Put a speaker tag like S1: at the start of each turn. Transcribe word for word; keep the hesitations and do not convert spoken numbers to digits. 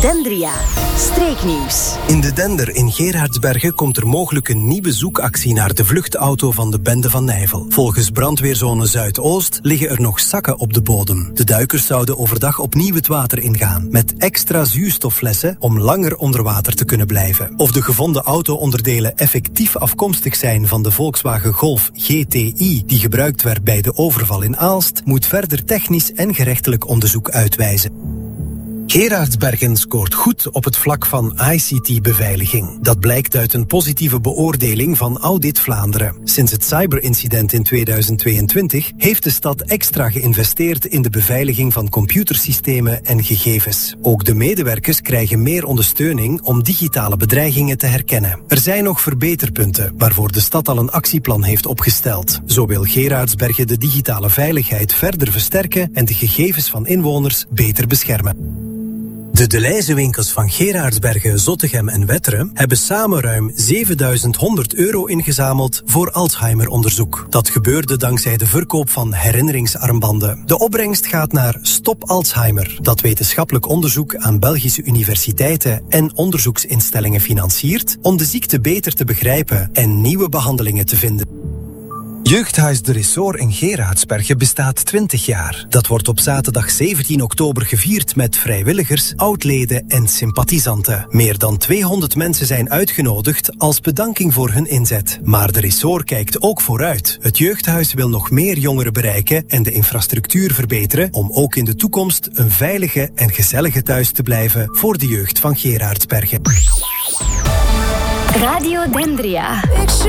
S1: Dendria, streeknieuws.
S2: In de Dender in Gerardsbergen komt er mogelijk een nieuwe zoekactie naar de vluchtauto van de bende van Nijvel. Volgens brandweerzone Zuidoost liggen er nog zakken op de bodem. De duikers zouden overdag opnieuw het water ingaan, met extra zuurstofflessen om langer onder water te kunnen blijven. Of de gevonden auto-onderdelen effectief afkomstig zijn van de Volkswagen Golf G T I die gebruikt werd bij de overval in Aalst, moet verder technisch en gerechtelijk onderzoek uitwijzen. Gerardsbergen scoort goed op het vlak van I C T-beveiliging. Dat blijkt uit een positieve beoordeling van Audit Vlaanderen. Sinds het cyberincident in tweeduizend tweeëntwintig heeft de stad extra geïnvesteerd in de beveiliging van computersystemen en gegevens. Ook de medewerkers krijgen meer ondersteuning om digitale bedreigingen te herkennen. Er zijn nog verbeterpunten waarvoor de stad al een actieplan heeft opgesteld. Zo wil Gerardsbergen de digitale veiligheid verder versterken en de gegevens van inwoners beter beschermen. De Delhaize-winkels van Gerardsbergen, Zottegem en Wetteren hebben samen ruim zevenduizend honderd euro ingezameld voor Alzheimer-onderzoek. Dat gebeurde dankzij de verkoop van herinneringsarmbanden. De opbrengst gaat naar Stop Alzheimer, dat wetenschappelijk onderzoek aan Belgische universiteiten en onderzoeksinstellingen financiert om de ziekte beter te begrijpen en nieuwe behandelingen te vinden. Jeugdhuis De Ressort in Gerardsbergen bestaat twintig jaar. Dat wordt op zaterdag zeventien oktober gevierd met vrijwilligers, oudleden en sympathisanten. Meer dan tweehonderd mensen zijn uitgenodigd als bedanking voor hun inzet. Maar De Ressort kijkt ook vooruit. Het jeugdhuis wil nog meer jongeren bereiken en de infrastructuur verbeteren om ook in de toekomst een veilige en gezellige thuis te blijven voor de jeugd van Gerardsbergen.
S1: Radio Dendria.